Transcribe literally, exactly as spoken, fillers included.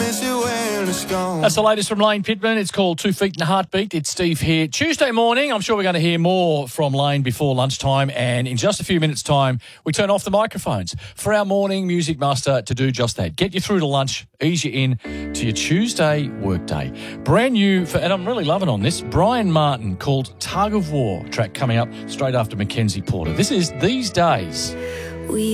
miss it when it's gone. That's the latest from Lane Pittman. It's called Two Feet and a Heartbeat. It's Steve here. Tuesday morning, I'm sure we're going to hear more from Lane before lunchtime. And in just a few minutes' time, we turn off the microphones for our morning music master to do just that. Get you through to lunch, ease you in to your Tuesday workday. Brand new, for, and I'm really loving on this, Brian Martin, called Tug of War, track coming up straight after Mackenzie Porter. This is These Days. We